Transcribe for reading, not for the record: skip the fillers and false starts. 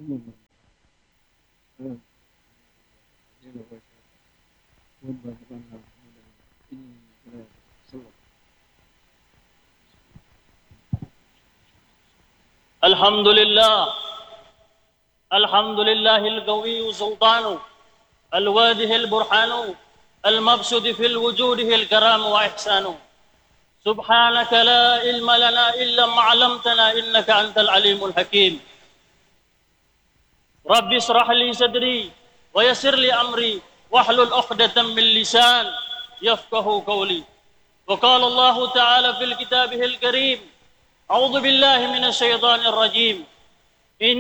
الحمد لله. الحمد لله القوي سلطانه، الواده البرهان، المبسوط في الوجوده الكرام وإحسانه. سبحانك لا علم لنا إلا ما علمتنا إنك أنت العليم الحكيم. رب اشرح لي صدري ويسر لي أمري واحلل عقدة من لسان يفقه قولي. وقال الله تعالى في كتابه الكريم: أعوذ بالله من الشيطان الرجيم.